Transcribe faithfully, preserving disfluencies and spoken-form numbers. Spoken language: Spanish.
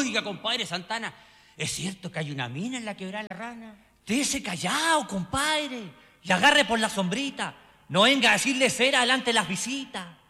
Oiga, compadre Santana, ¿es cierto que hay una mina en la quebrada La Rana? Dese callado, compadre, y agarre por la sombrita. No venga a decirle cera delante de las visitas.